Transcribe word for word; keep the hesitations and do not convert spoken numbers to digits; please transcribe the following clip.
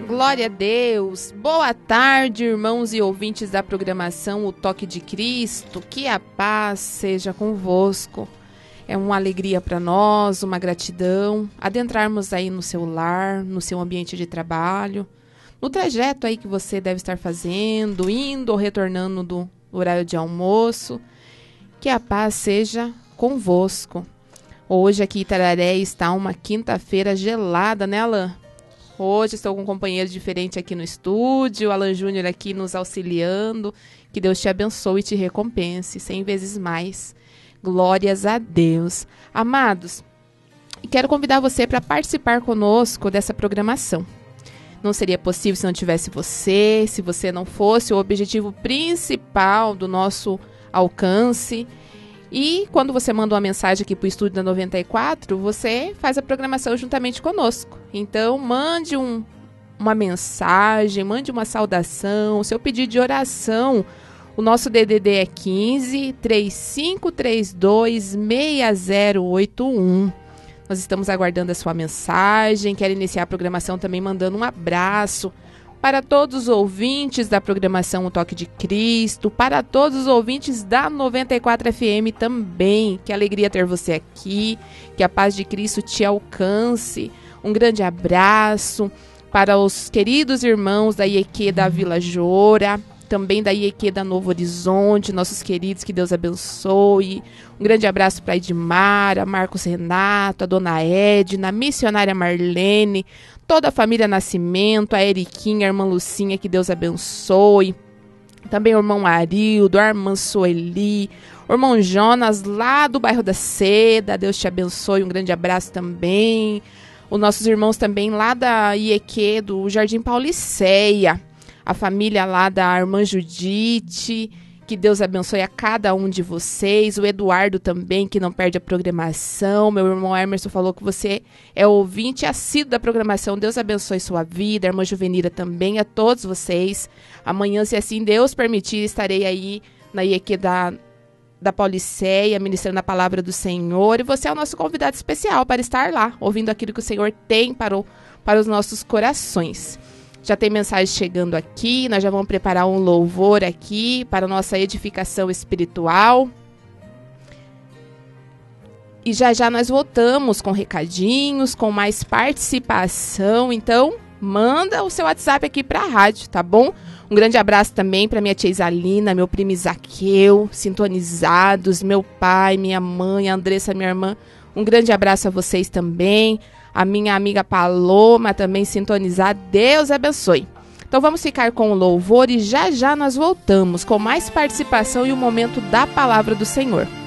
Glória a Deus. Boa tarde, irmãos e ouvintes da programação O Toque de Cristo. Que a paz seja convosco. É uma alegria para nós, uma gratidão, adentrarmos aí no seu lar, no seu ambiente de trabalho, no trajeto aí que você deve estar fazendo, indo ou retornando do horário de almoço. Que a paz seja convosco. Hoje aqui em Itararé está uma quinta-feira gelada, né, Alan? Hoje estou com um companheiro diferente aqui no estúdio, Alan Júnior aqui nos auxiliando. Que Deus te abençoe e te recompense cem vezes mais. Glórias a Deus. Amados, quero convidar você para participar conosco dessa programação. Não seria possível se não tivesse você, se você não fosse o objetivo principal do nosso alcance. E quando você manda uma mensagem aqui para o estúdio da noventa e quatro, você faz a programação juntamente conosco. Então, mande um, uma mensagem, mande uma saudação, seu pedido de oração. O nosso D D D é quinze, três cinco três dois, seis zero oito um. Nós estamos aguardando a sua mensagem. Quero iniciar a programação também mandando um abraço para todos os ouvintes da programação O Toque de Cristo, para todos os ouvintes da noventa e quatro F M também. Que alegria ter você aqui, que a paz de Cristo te alcance. Um grande abraço para os queridos irmãos da I E Q da Vila Joura, também da I E Q da Novo Horizonte, nossos queridos, que Deus abençoe. Um grande abraço para a Edmara, Marcos Renato, a Dona Edna, a missionária Marlene, toda a família Nascimento, a Eriquinha, a irmã Lucinha, que Deus abençoe. Também o irmão Arildo, a irmã Sueli, o irmão Jonas, lá do bairro da Seda, Deus te abençoe, um grande abraço também. Os nossos irmãos também lá da I E Q do Jardim Pauliceia, a família lá da irmã Judite, que Deus abençoe a cada um de vocês. O Eduardo também, que não perde a programação. Meu irmão Emerson falou que você é ouvinte assíduo da programação. Deus abençoe sua vida. A irmã Juvenira também, a todos vocês. Amanhã, se assim Deus permitir, estarei aí na I E Q da, da Pauliceia, ministrando a palavra do Senhor. E você é o nosso convidado especial para estar lá, ouvindo aquilo que o Senhor tem para, o, para os nossos corações. Já tem mensagem chegando aqui, nós já vamos preparar um louvor aqui para a nossa edificação espiritual. E já já nós voltamos com recadinhos, com mais participação. Então, manda o seu WhatsApp aqui para a rádio, tá bom? Um grande abraço também para minha tia Isalina, meu primo Isaqueu, sintonizados, meu pai, minha mãe, a Andressa, minha irmã. Um grande abraço a vocês também. A minha amiga Paloma também sintonizar. Deus abençoe. Então vamos ficar com o louvor e já já nós voltamos com mais participação e o momento da palavra do Senhor.